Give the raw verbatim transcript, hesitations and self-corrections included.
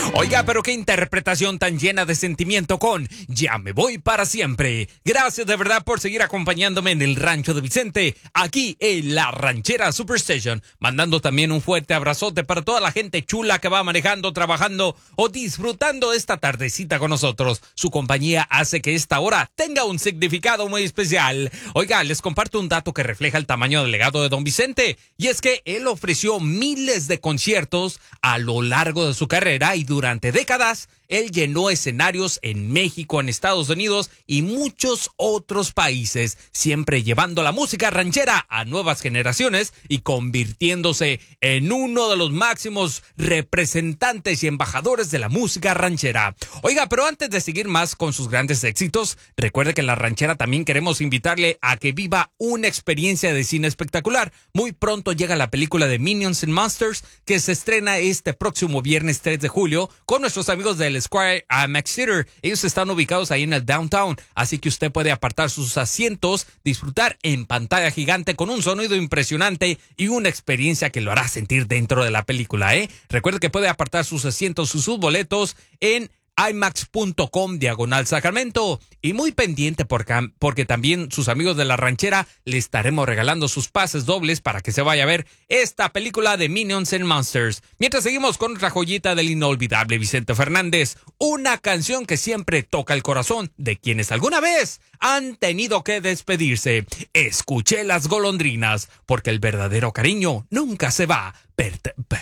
Oiga, pero qué interpretación tan llena de sentimiento con Ya me voy para siempre. Gracias de verdad por seguir acompañándome en el Rancho de Vicente, aquí en la Ranchera Superstation. Mandando también un fuerte abrazote para toda la gente chula que va manejando, trabajando o disfrutando esta tardecita con nosotros. Su compañía hace que esta hora tenga un significado muy especial. Oiga, les comparto un dato que refleja el tamaño del legado de don Vicente. Y es que él ofreció miles de conciertos a lo largo de su carrera y durante décadas él llenó escenarios en México, en Estados Unidos y muchos otros países, siempre llevando la música ranchera a nuevas generaciones y convirtiéndose en uno de los máximos representantes y embajadores de la música ranchera. Oiga, pero antes de seguir más con sus grandes éxitos, recuerde que en la ranchera también queremos invitarle a que viva una experiencia de cine espectacular. Muy pronto llega la película de Minions and Monsters, que se estrena este próximo viernes tres de julio con nuestros amigos del Square I MAX Theater. Ellos están ubicados ahí en el downtown, así que usted puede apartar sus asientos, disfrutar en pantalla gigante con un sonido impresionante y una experiencia que lo hará sentir dentro de la película, ¿eh? Recuerde que puede apartar sus asientos y sus boletos en imax.com diagonal Sacramento. Y muy pendiente porque, porque también sus amigos de la ranchera le estaremos regalando sus pases dobles para que se vaya a ver esta película de Minions and Monsters. Mientras seguimos con otra joyita del inolvidable Vicente Fernández, una canción que siempre toca el corazón de quienes alguna vez han tenido que despedirse. Escuché las golondrinas, porque el verdadero cariño nunca se va. Per- per-